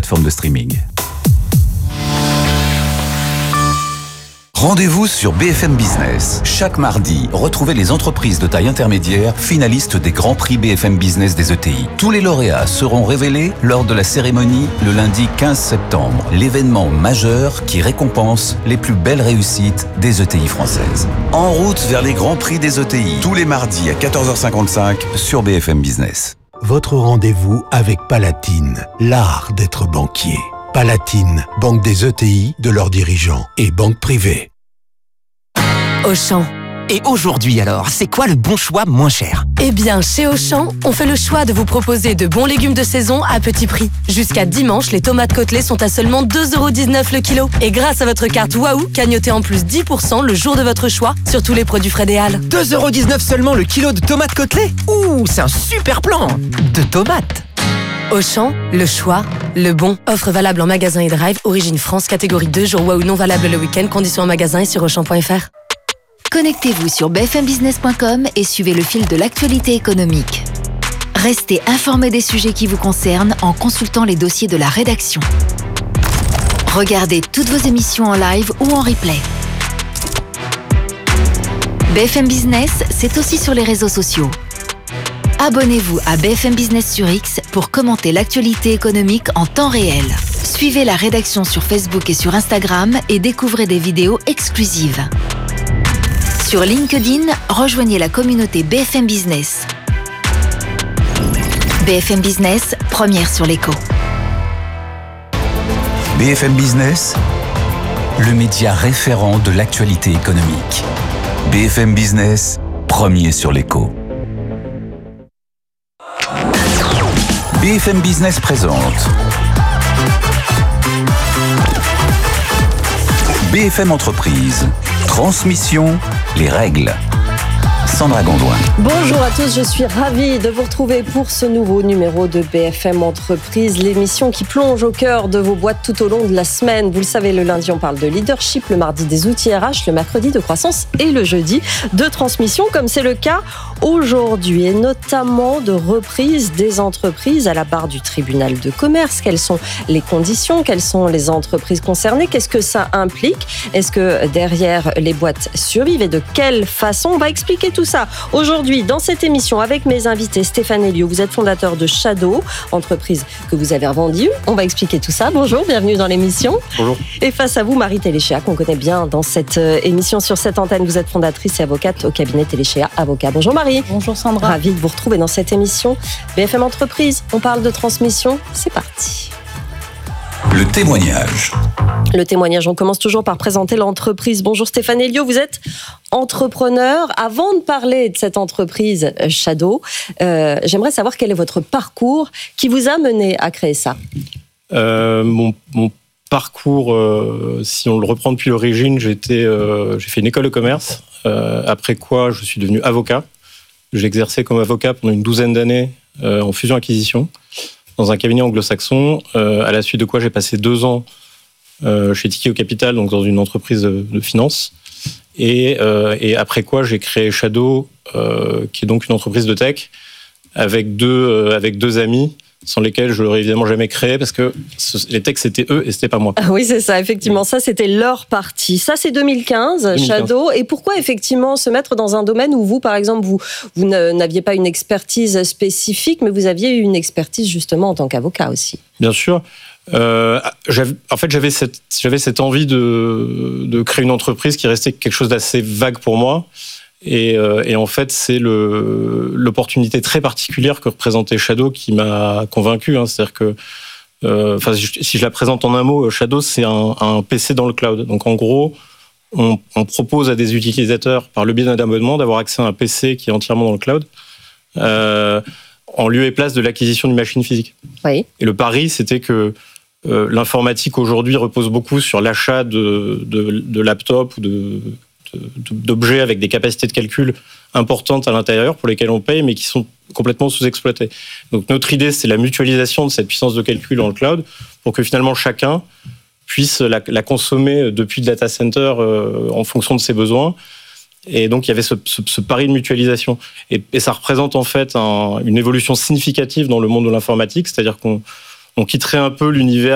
plateformes de streaming. Rendez-vous sur BFM Business. Chaque mardi, retrouvez les entreprises de taille intermédiaire finalistes des Grands Prix BFM Business des ETI. Tous les lauréats seront révélés lors de la cérémonie le lundi 15 septembre. L'événement majeur qui récompense les plus belles réussites des ETI françaises. En route vers les Grands Prix des ETI. Tous les mardis à 14h55 sur BFM Business. Votre rendez-vous avec Palatine, l'art d'être banquier. Palatine, banque des ETI, de leurs dirigeants et banque privée. Auchan. Et aujourd'hui alors, c'est quoi le bon choix moins cher ? Eh bien, chez Auchan, on fait le choix de vous proposer de bons légumes de saison à petit prix. Jusqu'à dimanche, les tomates côtelées sont à seulement 2,19€ le kilo. Et grâce à votre carte Waouh, cagnotez en plus 10% le jour de votre choix sur tous les produits frais des Halles. 2,19€ seulement le kilo de tomates côtelées ? Ouh, c'est un super plan de tomates. Auchan, le choix, le bon. Offre valable en magasin et drive, origine France, catégorie 2, jour Waouh non valable le week-end, conditions en magasin et sur Auchan.fr. Connectez-vous sur bfmbusiness.com et suivez le fil de l'actualité économique. Restez informés des sujets qui vous concernent en consultant les dossiers de la rédaction. Regardez toutes vos émissions en live ou en replay. BFM Business, c'est aussi sur les réseaux sociaux. Abonnez-vous à BFM Business sur X pour commenter l'actualité économique en temps réel. Suivez la rédaction sur Facebook et sur Instagram et découvrez des vidéos exclusives. Sur LinkedIn, rejoignez la communauté BFM Business. BFM Business, première sur l'écho. BFM Business, le média référent de l'actualité économique. BFM Business, premier sur l'écho. BFM Business présente BFM Entreprise, transmission, les règles. Sandra Gondouin. Bonjour à tous, je suis ravie de vous retrouver pour ce nouveau numéro de BFM Entreprise, l'émission qui plonge au cœur de vos boîtes tout au long de la semaine. Vous le savez, le lundi on parle de leadership, le mardi des outils RH, le mercredi de croissance et le jeudi de transmission, comme c'est le cas aujourd'hui, et notamment de reprise des entreprises à la barre du tribunal de commerce. Quelles sont les conditions ? Quelles sont les entreprises concernées ? Qu'est-ce que ça implique ? Est-ce que derrière les boîtes survivent et de quelle façon ? On va expliquer tout ça aujourd'hui dans cette émission avec mes invités. Stéphane Elliot, vous êtes fondateur de Shadow, entreprise que vous avez revendue. On va expliquer tout ça. Bonjour, bienvenue dans l'émission. Bonjour. Et face à vous, Marie Téléchéa, qu'on connaît bien dans cette émission sur cette antenne. Vous êtes fondatrice et avocate au cabinet Téléchéa Avocat. Bonjour Marie. Bonjour Sandra. Ravie de vous retrouver dans cette émission. BFM Entreprise, on parle de transmission. C'est parti. Le témoignage. Le témoignage, on commence toujours par présenter l'entreprise. Bonjour Stéphane Elliot, vous êtes entrepreneur. Avant de parler de cette entreprise Shadow, j'aimerais savoir quel est votre parcours qui vous a mené à créer ça. Mon parcours, si on le reprend depuis l'origine, j'ai fait une école de commerce, après quoi je suis devenu avocat. J'ai exercé comme avocat pendant une douzaine d'années en fusion-acquisition dans un cabinet anglo-saxon, à la suite de quoi j'ai passé 2 ans chez Tikehau Capital, donc dans une entreprise de finance. Et après quoi, j'ai créé Shadow, qui est donc une entreprise de tech, avec deux amis, sans lesquels je l'aurais évidemment jamais créé, parce que les techs, c'était eux et c'était pas moi. Oui, c'est ça, effectivement. Ça, c'était leur partie. Ça, c'est 2015, Shadow. Et pourquoi, effectivement, se mettre dans un domaine où vous, par exemple, vous n'aviez pas une expertise spécifique, mais vous aviez une expertise, justement, en tant qu'avocat aussi? Bien sûr. J'avais cette envie de créer une entreprise qui restait quelque chose d'assez vague pour moi. Et en fait, c'est l'opportunité très particulière que représentait Shadow qui m'a convaincu. C'est-à-dire que, si je la présente en un mot, Shadow, c'est un PC dans le cloud. Donc, en gros, on propose à des utilisateurs, par le biais d'un abonnement, d'avoir accès à un PC qui est entièrement dans le cloud, en lieu et place de l'acquisition d'une machine physique. Oui. Et le pari, c'était que l'informatique aujourd'hui repose beaucoup sur l'achat de laptops ou d'objets avec des capacités de calcul importantes à l'intérieur pour lesquelles on paye mais qui sont complètement sous-exploités. Donc notre idée, c'est la mutualisation de cette puissance de calcul dans le cloud pour que finalement chacun puisse la consommer depuis le data center en fonction de ses besoins. Et donc il y avait ce pari de mutualisation. Et ça représente en fait une évolution significative dans le monde de l'informatique, c'est-à-dire qu'on quitterait un peu l'univers